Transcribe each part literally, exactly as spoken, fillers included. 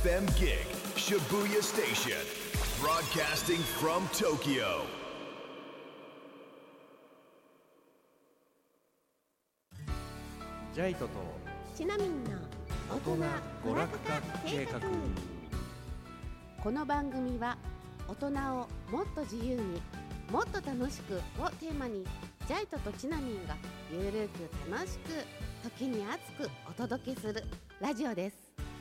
エフエム Gig Shibuya Station broadcasting from Tokyo。 ジャイトとちなみんの大人娯楽化計画。 この番組は大人をもっと自由にもっと楽しくをテーマにジャイトとちなみんがゆるく楽しく時に熱くお届けするラジオです。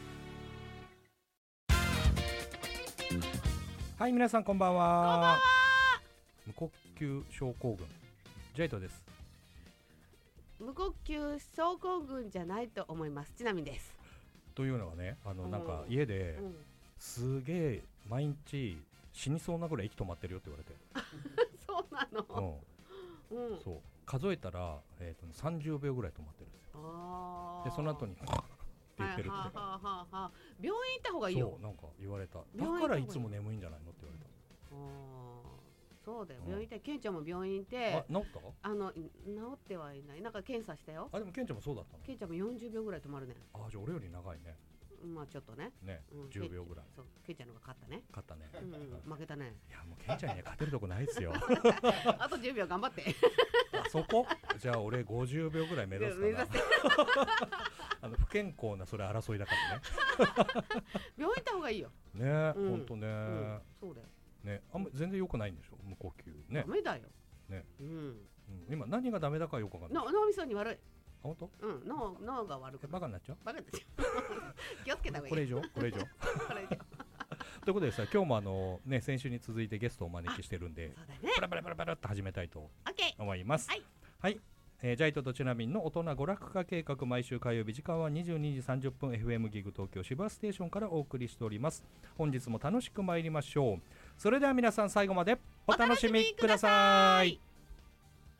はい、皆さんこんばんは。 こんばんは。 無呼吸症候群ジャイトです。 無呼吸症候群じゃないと思います。ちなみんです。 というのはね、あの、 うん、 なんか家で、 うん、 すげえ毎日死にそうなぐらい息止まってるよって言われてそうなの、 うんうん、 そう数えたら、えー、とさんじゅうびょうぐらい止まってるんですよ。 あでその後にって言ってるって、 はいはいはいはいはい、病院行った方がいいよ。 そうなんか言われた。 病院だからいつも眠いんじゃないのって言われた。 あそうだよ、 うん、 病院行ってケンちゃんも病院行ってあ治ったあの治ってはいない。なんか検査したよ。 あでもケンちゃんもそうだったの。 ケンちゃんもよんじゅうびょうぐらい止まるね。 あじゃあ俺より長いね。 まあちょっとねね、うん、じゅうびょうぐらい。 そうケンちゃんの方が勝ったね。 勝ったね、 うん、負けたね。 いやもうケンちゃんには勝てるとこないですよあとじゅうびょう頑張ってあそこじゃあ俺ごじゅうびょうぐらい目指すかなあの不健康なそれ争いだからね病院行った方がいいよねえ、 うん、 ほんとね、うん、 そうだよね、あんま全然良くないんでしょ無呼吸ね。 ダメだよね、 うん、 うん、今何がダメだかよくわかんない。 脳みそに悪い。 本当？ うん、脳脳が悪くバカになっちゃう。 バカになっちゃう気をつけた方がいい。 これ以上これ以上これ以上ということでさ、今日もあのね先週に続いてゲストをお招きしてるんで、 そうだね、 パラパラパラパラっと始めたいと OK 思います。 はい、 はい、えー、ジャイトとちなみんの大人娯楽化計画、毎週火曜日時間はにじゅうにじさんじゅっぷん エフエム ギグ東京渋谷ステーションからお送りしております。本日も楽しく参りましょう。それでは皆さん最後までお楽しみください。